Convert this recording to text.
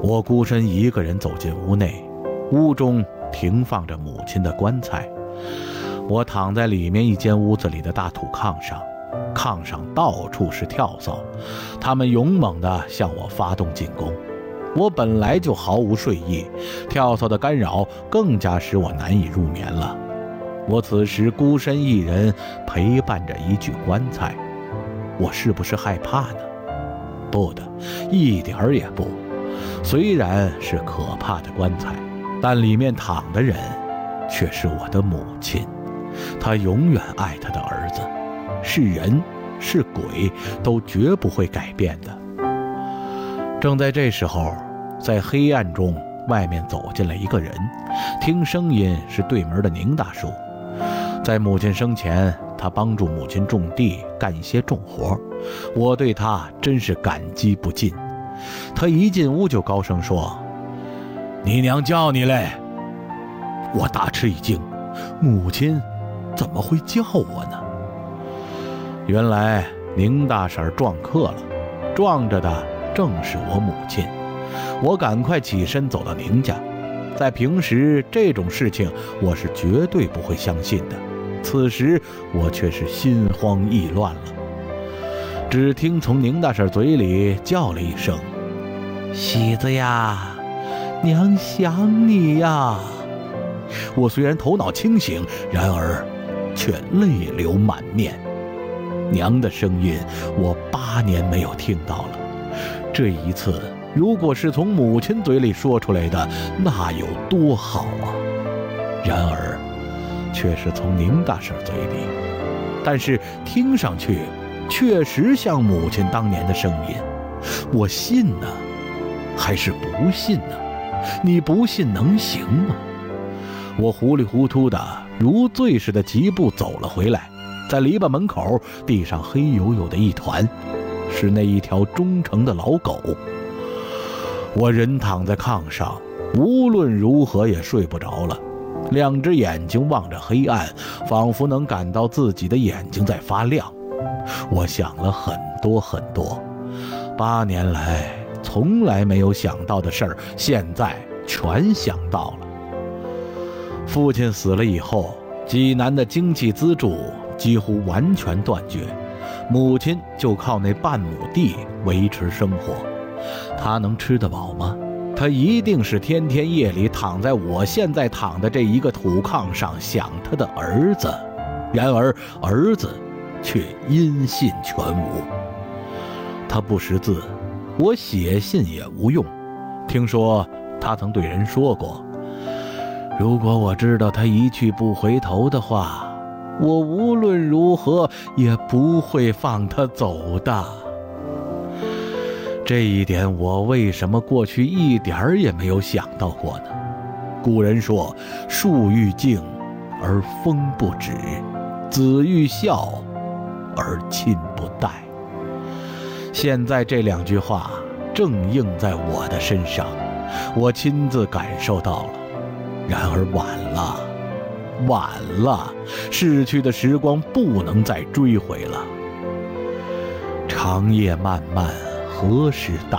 我孤身一个人走进屋内，屋中停放着母亲的棺材。我躺在里面一间屋子里的大土炕上，炕上到处是跳蚤，它们勇猛地向我发动进攻。我本来就毫无睡意，跳蚤的干扰更加使我难以入眠了。我此时孤身一人陪伴着一具棺材，我是不是害怕呢？不的，一点儿也不。虽然是可怕的棺材，但里面躺的人却是我的母亲。她永远爱她的儿子，是人是鬼都绝不会改变的。正在这时候，在黑暗中外面走进来一个人，听声音是对门的宁大叔。在母亲生前，他帮助母亲种地，干一些重活，我对他真是感激不尽。他一进屋就高声说：“你娘叫你嘞！”我大吃一惊，母亲怎么会叫我呢？原来宁大婶撞客了，撞着的正是我母亲。我赶快起身走到宁家。在平时这种事情我是绝对不会相信的，此时我却是心慌意乱了。只听从宁大婶嘴里叫了一声：“喜子呀，娘想你呀。”我虽然头脑清醒，然而却泪流满面。娘的声音我8年没有听到了，这一次如果是从母亲嘴里说出来的，那有多好啊！然而却是从宁大婶嘴里，但是听上去确实像母亲当年的声音。我信呢，还是不信呢？你不信能行吗？我糊里糊涂的如醉似的疾步走了回来，在篱笆门口，地上黑黝黝的一团，是那一条忠诚的老狗。我人躺在炕上，无论如何也睡不着了，两只眼睛望着黑暗，仿佛能感到自己的眼睛在发亮。我想了很多很多，8年来从来没有想到的事儿，现在全想到了。父亲死了以后，济南的经济资助几乎完全断绝，母亲就靠那半亩地维持生活。他能吃得饱吗？他一定是天天夜里躺在我现在躺的这一个土炕上想他的儿子，然而儿子却音信全无。他不识字，我写信也无用。听说他曾对人说过，如果我知道他一去不回头的话，我无论如何也不会放他走的。这一点我为什么过去一点儿也没有想到过呢？古人说，树欲静而风不止，子欲孝而亲不待。现在这2句话正应在我的身上，我亲自感受到了。然而晚了，晚了，逝去的时光不能再追回了。长夜漫漫，何时到？